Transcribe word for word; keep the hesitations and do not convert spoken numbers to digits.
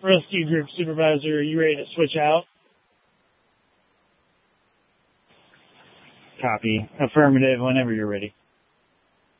Rescue Group Supervisor, are you ready to switch out? Copy. Affirmative, whenever you're ready.